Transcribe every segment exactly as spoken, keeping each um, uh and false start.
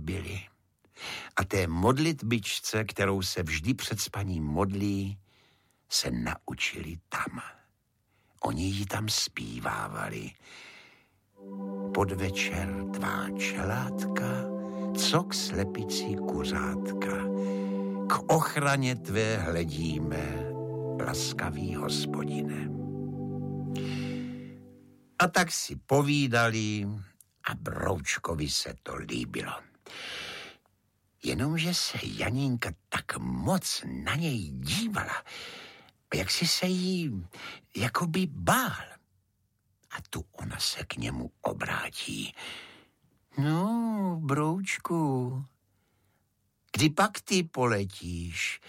slíbili. A té modlitbičce, kterou se vždy před spaním modlí, se naučili tam. Oni ji tam zpívávali. Podvečer tvá čelátka, co k slepici kuřátka, k ochraně tvé hledíme, laskavý hospodine. A tak si povídali a Broučkovi se to líbilo. Jenomže se Janinka tak moc na něj dívala, jak si se jí jakoby bál. A tu ona se k němu obrátí. No, Broučku, kdy pak ty poletíš?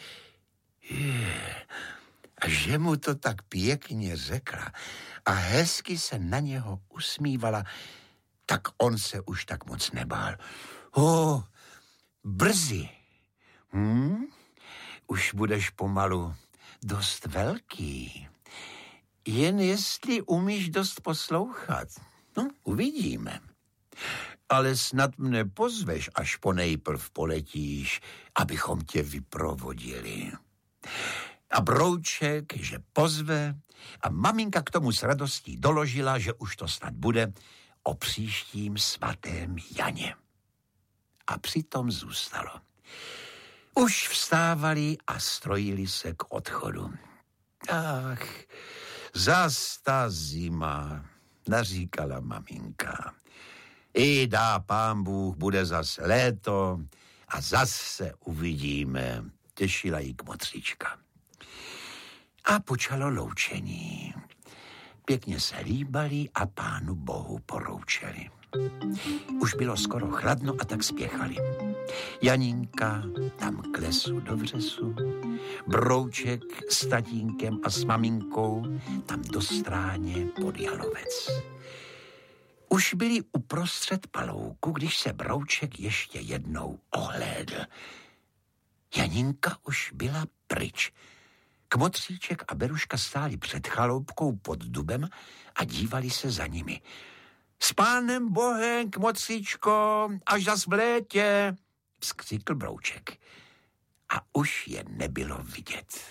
Je, a že mu to tak pěkně řekla a hezky se na něho usmívala, tak on se už tak moc nebál. O, brzy. Hm? Už budeš pomalu dost velký. Jen jestli umíš dost poslouchat. No, uvidíme. Ale snad mne pozveš, až ponejprv poletíš, abychom tě vyprovodili. A Brouček, že pozve, a maminka k tomu s radostí doložila, že už to snad bude o příštím svatém Janě. A přitom zůstalo. Už vstávali a strojili se k odchodu. Ach, zas ta zima, naříkala maminka. I dá pán Bůh, bude zas léto a zase uvidíme, těšila jí kmotřička. A počalo loučení. Pěkně se líbali a pánu Bohu poroučeli. Už bylo skoro chladno a tak spěchali. Janinka tam k lesu do vřesu, Brouček s tatínkem a s maminkou tam do stráně pod jalovec. Už byli uprostřed palouku, když se Brouček ještě jednou ohlédl. Janinka už byla pryč. Kmotříček a Beruška stáli před chaloupkou pod dubem a dívali se za nimi. S pánem Bohem, Kmotříčko, až zas v létě, vzkřikl Brouček. A už je nebylo vidět.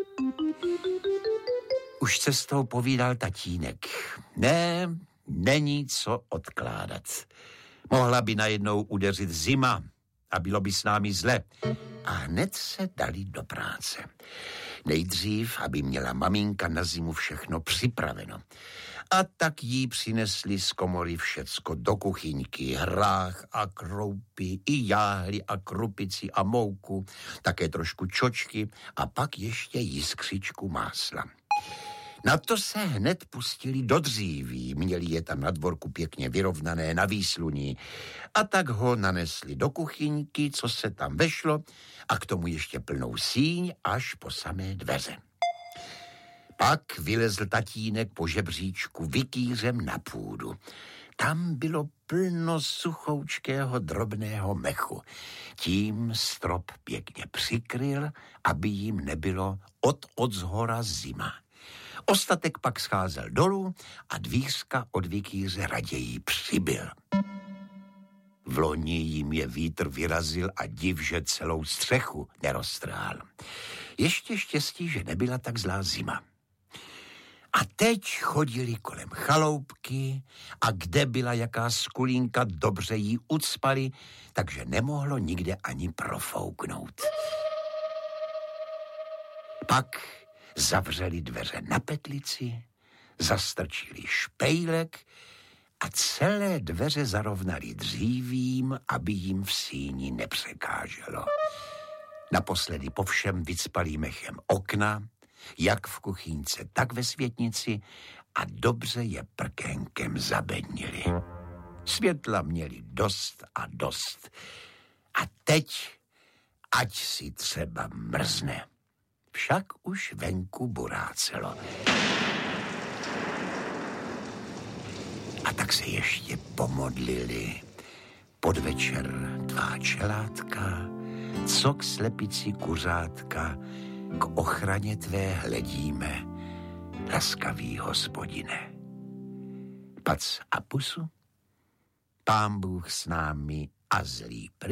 Už cestou povídal tatínek. Ne, není co odkládat. Mohla by najednou udeřit zima a bylo by s námi zle. A hned se dali do práce. Nejdřív, aby měla maminka na zimu všechno připraveno. A tak jí přinesli z komory všecko do kuchyňky, hrách a kroupy, i jáhly a krupici a mouku, také trošku čočky a pak ještě jiskřičku másla. Na to se hned pustili do dříví, měli je tam na dvorku pěkně vyrovnané na výsluní a tak ho nanesli do kuchyňky, co se tam vešlo a k tomu ještě plnou síň až po samé dveře. Pak vylezl tatínek po žebříčku vykýřem na půdu. Tam bylo plno suchoučkého drobného mechu. Tím strop pěkně přikryl, aby jim nebylo od odzhora zima. Ostatek pak scházel dolů a dvířka od vykýře raději přibyl. V loni jim je vítr vyrazil a div, že celou střechu neroztrhal. Ještě štěstí, že nebyla tak zlá zima. A teď chodili kolem chaloupky a kde byla jaká skulínka, dobře jí ucpali, takže nemohlo nikde ani profouknout. Pak zavřeli dveře na petlici, zastrčili špejlek a celé dveře zarovnali dřívím, aby jim v síni nepřekáželo. Naposledy po všem vycpali mechem okna, jak v kuchynce, tak ve světnici a dobře je prkénkem zabednili. Světla měli dost a dost. A teď, ať si třeba mrzne. Však už venku burácelo. A tak se ještě pomodlili. Podvečer tvá čelátka, co k slepici kuřátka, k ochraně tvé hledíme, laskavý hospodine. Pac a pusu, pán Bůh s námi a zlý